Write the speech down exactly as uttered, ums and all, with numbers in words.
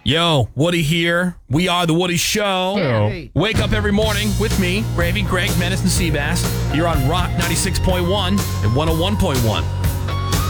Yo, Woody here. We are The Woody Show. Hey. Wake up every morning with me, Gravy, Greg, Menace, and Seabass. You're on Rock ninety-six point one and one oh one point one.